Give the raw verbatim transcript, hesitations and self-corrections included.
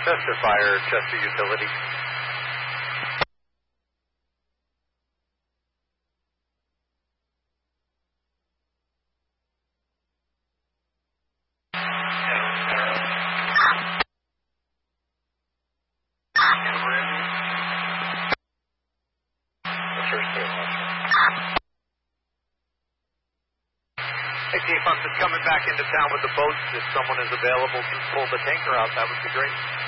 Chester Fire, Chester Utility. Hey, Chief, I'm just coming back into town with the boats. If someone is available to pull the tanker out, that would be great.